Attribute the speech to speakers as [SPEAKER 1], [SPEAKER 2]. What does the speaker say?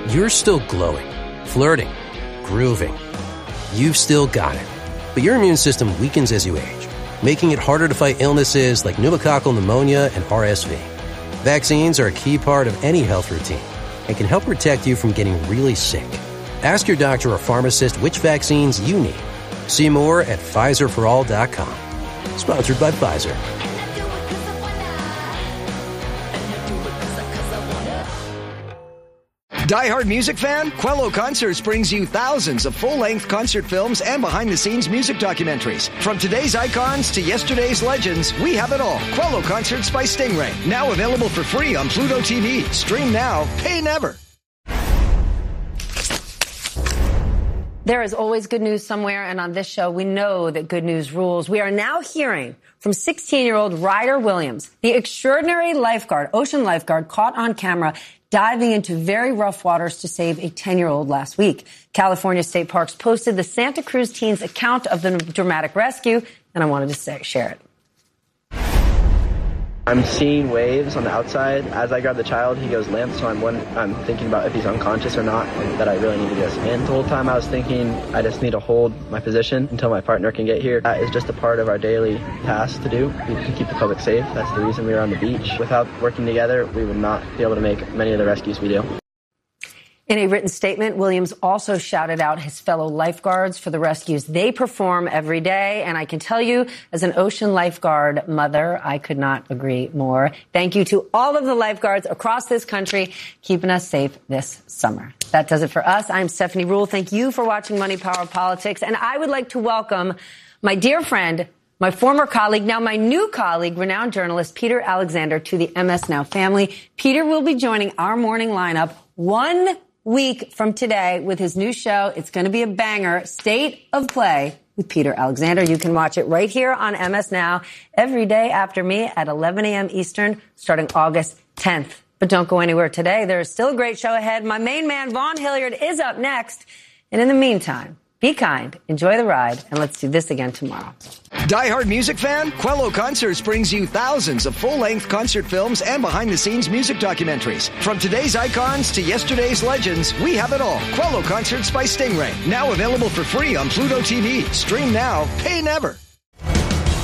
[SPEAKER 1] You're still glowing, flirting, grooving. You've still got it. But your immune system weakens as you age, making it harder to fight illnesses like pneumococcal pneumonia and RSV. Vaccines are a key part of any health routine and can help protect you from getting really sick. Ask your doctor or pharmacist which vaccines you need. See more at PfizerForAll.com. Sponsored by Pfizer.
[SPEAKER 2] Die-hard music fan? Quello Concerts brings you thousands of full-length concert films and behind-the-scenes music documentaries. From today's icons to yesterday's legends, we have it all. Quello Concerts by Stingray. Now available for free on Pluto TV. Stream now, pay never.
[SPEAKER 3] There is always good news somewhere, and on this show, we know that good news rules. We are now hearing from 16-year-old Ryder Williams, the extraordinary lifeguard, ocean lifeguard, caught on camera diving into very rough waters to save a 10-year-old last week. California State Parks posted the Santa Cruz teen's account of the dramatic rescue, and I wanted to share it.
[SPEAKER 4] I'm seeing waves on the outside. As I grab the child, he goes limp, so I'm thinking about if he's unconscious or not, and that I really need to get him in. The whole time I was thinking I just need to hold my position until my partner can get here. That is just a part of our daily task to do. We can keep the public safe. That's the reason we are on the beach. Without working together, we would not be able to make many of the rescues we do.
[SPEAKER 3] In a written statement, Williams also shouted out his fellow lifeguards for the rescues they perform every day. And I can tell you, as an ocean lifeguard mother, I could not agree more. Thank you to all of the lifeguards across this country keeping us safe this summer. That does it for us. I'm Stephanie Ruhle. Thank you for watching Money, Power, Politics. And I would like to welcome my dear friend, my former colleague, now my new colleague, renowned journalist Peter Alexander, to the MS Now family. Peter will be joining our morning lineup 1 week from today with his new show. It's going to be a banger, State of Play with Peter Alexander. You can watch it right here on MS Now every day after me at 11 a.m. Eastern, starting August 10th. But don't go anywhere today. There is still a great show ahead. My main man, Vaughn Hilliard, is up next. And in the meantime, be kind, enjoy the ride, and let's do this again tomorrow.
[SPEAKER 2] Die-hard music fan? Quello Concerts brings you thousands of full-length concert films and behind-the-scenes music documentaries. From today's icons to yesterday's legends, we have it all. Quello Concerts by Stingray. Now available for free on Pluto TV. Stream now, pay never.